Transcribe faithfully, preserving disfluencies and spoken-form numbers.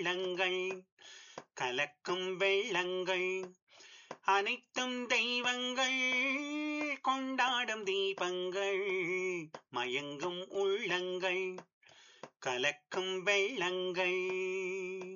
உள்ளங்கள் கலக்கும் வெள்ளங்கள் அனைத்தும் தெய்வங்கள் கொண்டாடும் தீபங்கள் மயங்கும் உள்ளங்கள் கலக்கும் வெள்ளங்கள்